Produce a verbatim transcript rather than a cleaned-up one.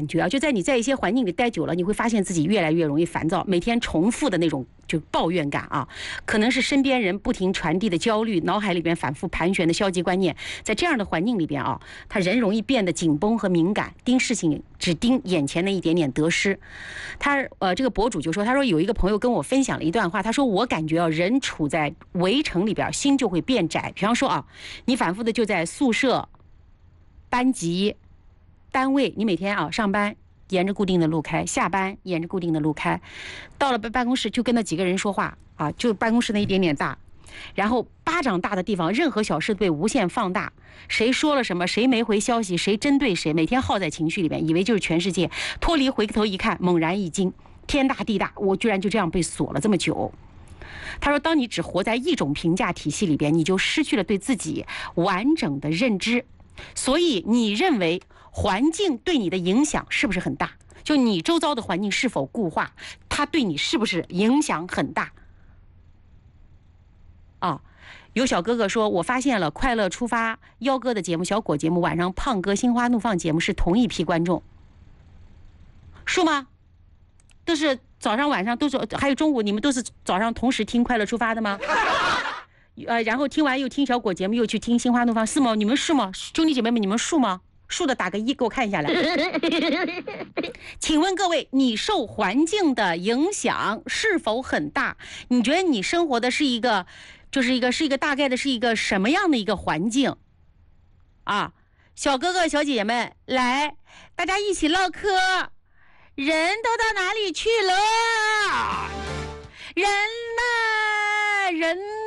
感觉啊，就在你在一些环境里待久了，你会发现自己越来越容易烦躁，每天重复的那种就抱怨感啊，可能是身边人不停传递的焦虑，脑海里边反复盘旋的消极观念，在这样的环境里边啊，他人容易变得紧绷和敏感，盯事情只盯眼前的一点点得失。他呃，这个博主就说，他说有一个朋友跟我分享了一段话，他说我感觉啊，人处在围城里边，心就会变窄。比方说啊，你反复的就在宿舍、班级、单位，你每天啊上班沿着固定的路开，下班沿着固定的路开，到了办公室就跟那几个人说话啊，就办公室那一点点大，然后巴掌大的地方，任何小事被无限放大，谁说了什么，谁没回消息，谁针对谁，每天耗在情绪里面，以为就是全世界，脱离回头一看，猛然一惊，天大地大，我居然就这样被锁了这么久。他说，当你只活在一种评价体系里边，你就失去了对自己完整的认知。所以你认为环境对你的影响是不是很大？就你周遭的环境是否固化，它对你是不是影响很大？啊，有小哥哥说，我发现了快乐出发幺哥的节目、小果节目，晚上胖哥心花怒放节目是同一批观众，是吗？都是早上晚上都是，还有中午，你们都是早上同时听快乐出发的吗？呃，然后听完又听小果节目，又去听心花怒放，是吗？你们是吗？兄弟姐妹们，你们是吗？竖的打个一，给我看一下来。请问各位，你受环境的影响是否很大？你觉得你生活的是一个，就是一个是一个大概的是一个什么样的一个环境？啊，小哥哥小姐姐们，来，大家一起唠嗑。人都到哪里去了？人呐，人呐。